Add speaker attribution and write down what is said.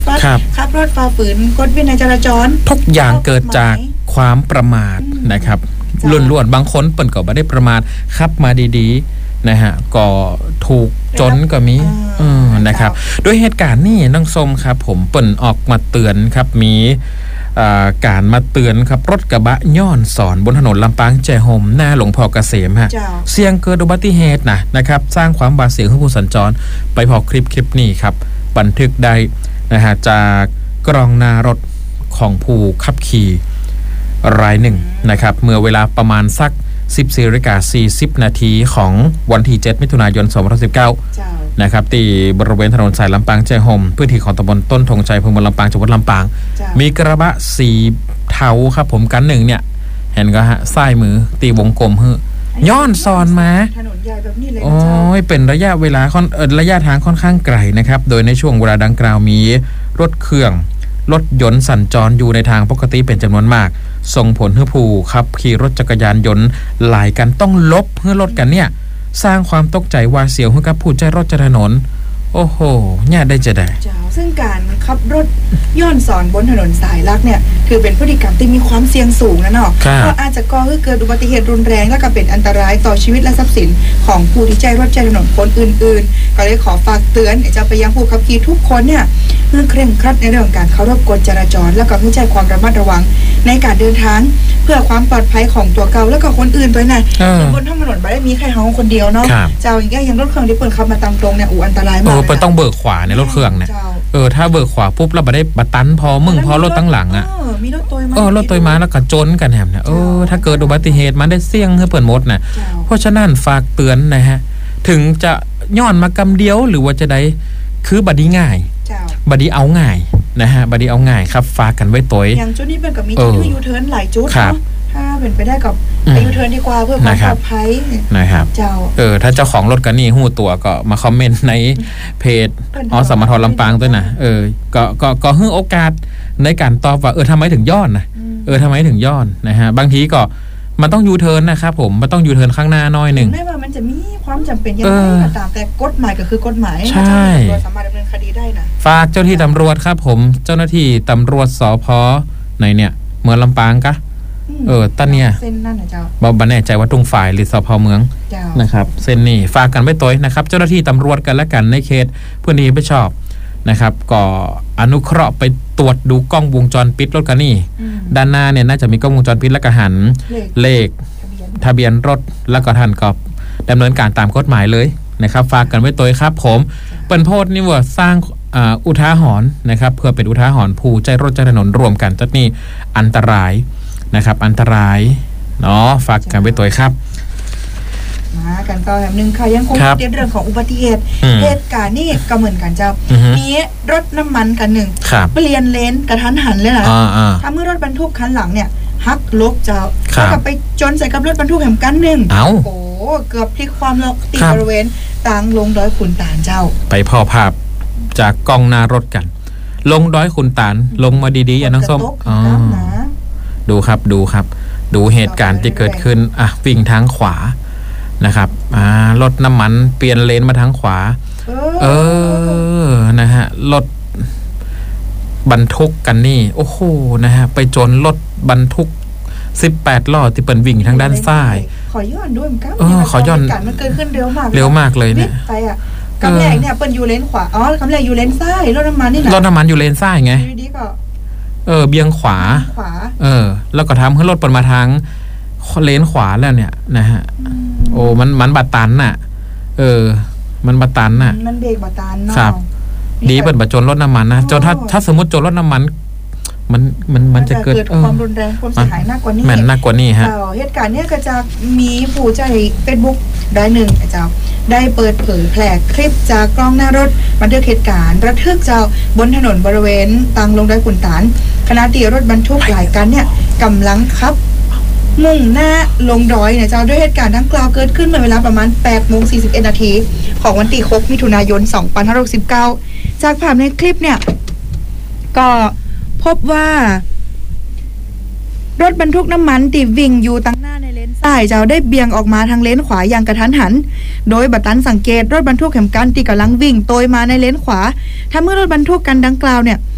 Speaker 1: ขับรถฝ่าฝืนกฎวินัยจราจร
Speaker 2: ทุกอย่างเกิดจากความประมาทนะครับล้วนๆบางคนเปิ่นก็ไม่ได้ประมาทขับมาดีๆนะฮะก็ถูกจนก็มีนะครับด้วยเหตุการณ์นี้น้องส้มครับผมเปิ่นออกมาเตือนครับมีการมาเตือนครับรถกระบะย้อนสอนบนถนนลำปางแจห่มหน้าหลวงพ่อเกษมฮะเสี่ยงเกิดอุบัติเหตุนะครับสร้างความบาดเสียงให้ผู้สัญจรไปพอคลิปนี้ครับบันทึกได้นะฮะจากกล้องหน้ารถของผู้ขับขี่รายหนึ่งนะครับเมื่อเวลาประมาณสัก 14:40 นาทีของวันที่ 7 มิถุนายน 2019นะครับที่บริเวณถนนสายลำปางแจห่มพื้นที่ของตำบลต้นธงชัยอำเภอเมืองลำปางจังหวัดลำปางมีกระบะสีเทาครับผมกันหนึ่งเนี่ยเห็นก็ฮะซ้ายมือตีวงกลมย้อนซอนมา
Speaker 1: ถนนใหญ่แบบนี้เลย
Speaker 2: โอ้ยเป็นระยะเวลาระยะทางค่อนข้างไกลนะครับโดยในช่วงเวลาดังกล่าวมีรถเครื่องรถยนต์สัญจรอยู่ในทางปกติเป็นจำนวนมากส่งผลให้ผู้ขับขี่รถจักรยานยนต์หลายกันต้องลบเพื่อรถกันเนี่ยสร้างความตกใจหวาดเสียวให้กับผู้ใช้รถจักรยานยนต์โอ้โหเนี่ยได้จะได้
Speaker 1: ซึ่งการขับรถย้อนสอนบนถนนสายหลักเนี่ยถือเป็นพฤติกรรมที่มีความเสี่ยงสูงนะเนาะเพราะอาจจะก่อให้เกิดอุบัติเหตุรุนแรงและก็เป็นอันตรายต่อชีวิตและทรัพย์สินของผู้ที่ใช้รถใช้ถนนคนอื่นๆก็เลยขอฝากเตือนจะไปยังผู้ขับขี่ทุกคนเนี่ยเพื่อเคร่งครัดในเรื่องของการเคารพกฎจราจรและก็ผู้ใช้ความระมัดระวังในการเดินทางเพื่อความปลอดภัยของตัวเก่าและก็คนอื่นด้วยนะบนถนนไม่ได้มีใครเฮาคนเดียวเนาะเจ้าอย่างเงี้ยยังรถเครื่องที่เปิดขับมาตามตรงเนี่ยอันตรายมาก
Speaker 2: เลยต้องเบิกขวาในรถเครื่องเนี่ยถ้าเบิกขวาปุ๊บเราไม่ได้บัตันพอรถตั้งหลังอ่ะ
Speaker 1: มีรถตัว
Speaker 2: มาแล้วก็จนกันแหมเนี่ยถ้าเกิดอุบัติเหตุมันได้เสี่ยงให้เปิดหมดนะเพราะฉะนั้นฝากเตือนนะฮะถึงจะย้อนมากำเดียวหรือว่าจะได้คือบัดดีง่ายบัดดีเอาง่ายนะฮะบัดดีเอาง่ายครับฝากกันไว้ตัว
Speaker 1: อย่างจุดนี้เป็นกับมีจุดที่ยูเทิร์นหลายจุดเนาะถ้าเป็นไปได้กับไปยูเทิร์นดีกว่าเพื่อความปลอดภัย
Speaker 2: นะครับถ้าเจ้าของรถกันนี่หู้ตัวก็มาคอมเมนต์ในเพจสมทลำปางด้วยนะก็ให้โอกาสในการตอบว่าทำไมถึงย้อนนะทำไมถึงย้อนนะฮะบางทีก็มันต้องยูเทิร์นนะครับผมมันต้องยูเทิร์นข้างหน้าน้อยหนึ่ง
Speaker 1: ไม่ว่ามันจะมีความจำเป็นยังไงก็ตามแต่กฎหมายก็คือกฎหมาย
Speaker 2: ใช่
Speaker 1: สามารถดำเนินคดีได้นะ
Speaker 2: ฝากเจ้าที่ตำรวจครับผมเจ้าหน้าที่ตำรวจสภ.ในเนี่ยเมืองลำปางกะตั้นเนี่ย
Speaker 1: เส้นนั่นนะเจ้า
Speaker 2: บ่แน่ใจว่าตรงฝ่ายหรือสภ.เมืองนะครับเส้นนี้ฝากกันไว้ตัวนะครับเจ้าหน้าที่ตำรวจกันและกันในเขตพื้นที่ไม่ชอบนะครับก็อนุเคราะห์ไปตรวจดูกล้องวงจรปิดรถกันนี่ด้านหน้าเนี่ยน่าจะมีกล้องวงจรปิดและก็หันเลขทะเบียนรถแล้วก็ท่านก็ดำเนินการตามกฎหมายเลยนะครับฝากกันไว้ตัวครับผมเป็นโพสต์นี่ว่าสร้างอุทาหรณ์นะครับเพื่อเป็นอุทาหรณ์ผู้ใช้รถใช้ถนนรวมกันจัดนี่อันตรายนะครับอันตรายเนาะฝากกันไว้ตัวครับ
Speaker 1: มากันต่อแบบนึงค่ะยังคงเรื่องของอุบัติเหตุเหตุการณ์นี่ก็เหมือนกันเจ้ามีรถน้ำมันกันหนึ่งเปลี่ยนเลนกระทันหันเลยนะถ้าเมื่อรถบรรทุกคันหลังเนี่ยฮักลบเจ้าแล้วก็ไปจนใส่กับรถบรรทุกแหมกันหนึ่งโอ้เกือบพลิกความล็อกตีบริเวณต่างลงดอยขุนตาลเจ้า
Speaker 2: ไปพ่อภาพจากกล้องหน้ารถกันลงดอยขุนตาลลงมาดีๆน้องส้มดูครับดูเหตุการณ์ที่เกิดขึ้นวิ่งทางขวานะครับรถน้ำมันเปลี่ยนเลนมาทางขวานะฮะรถบรรทุกกันนี่โอ้โหนะฮะไปจนรถบรรทุก18ล้อที่เปิดวิ่งทางด้านซ้าย
Speaker 1: ขอย้อนด้วยมั้ง
Speaker 2: ขอย้อน
Speaker 1: มันเกิดขึ้นเร็ว
Speaker 2: มากเลยเนี่ย
Speaker 1: ไปกำแรกเนี่ยเปิดอยู่เลนขวากำแรกอยู่เลนซ้ายรถน้ำมันนี่นะ
Speaker 2: รถน้ำมันอยู่เลนซ้ายไง
Speaker 1: ดีก็
Speaker 2: เบี่ยงขวาแล้วก็ทำให้รถเปิดมาทางเลนขวาแล้วเนี่ยนะฮะโอ้มันบัดตันน่ะมันบัดตันน่ะ
Speaker 1: มันเบรกบัดตันเนาะ
Speaker 2: ครับดีเปิดบัดจนรถน้ำมันนะจนถ้าสมมติจนรถน้ำมันมันจะเกิด
Speaker 1: ความรุนแรงความเสียหายมากกว่านี้
Speaker 2: มากกว่านี้ฮะ
Speaker 1: เหตุการณ์เนี้ยก็จะมีผู้ใช้ Facebook ได้หนึ่งเจ้าได้เปิดเผยแพร่คลิปจากกล้องหน้ารถบันทึกเหตุการณ์ระทึกเจ้าบนถนนบริเวณตังลงดอยขุนตาลขณะที่รถบรรทุกหลายคันเนี่ยกำลังขับมุ่งหน้าลงดอยเนี่ยเจ้าด้วยเหตุการณ์ดังกล่าวเกิดขึ้นเมื่อเวลาประมาณ 8:41 นาทีของวันที่6 มิถุนายน 2569จากภาพในคลิปเนี่ยก็พบว่ารถบรรทุกน้ำมันที่วิ่งอยู่ตั้งหน้าในเลนซ้ายเจ้าได้เบี่ยงออกมาทางเลนขวาอย่างกระทันหันโดยบัดตันสังเกตรถบรรทุกแข่งกันที่กำลังวิ่งโตยมาในเลนขวาถ้าเมื่อรถบรรทุกกันดังกล่าวเนี่ย